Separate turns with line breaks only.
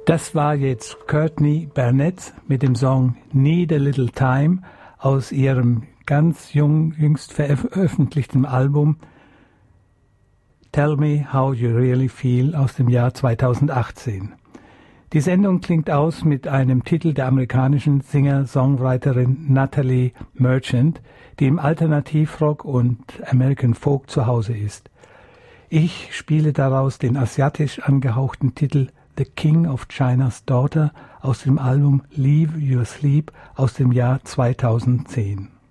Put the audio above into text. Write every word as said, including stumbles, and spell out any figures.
Das war jetzt Courtney Barnett mit dem Song Need a Little Time aus ihrem ganz jung, jüngst veröffentlichten Album Tell Me How You Really Feel aus dem Jahr zweitausendachtzehn. Die Sendung klingt aus mit einem Titel der amerikanischen Singer-Songwriterin Natalie Merchant, die im Alternativrock und American Folk zu Hause ist. Ich spiele daraus den asiatisch angehauchten Titel The King of China's Daughter aus dem Album Leave Your Sleep aus dem Jahr zweitausendzehn.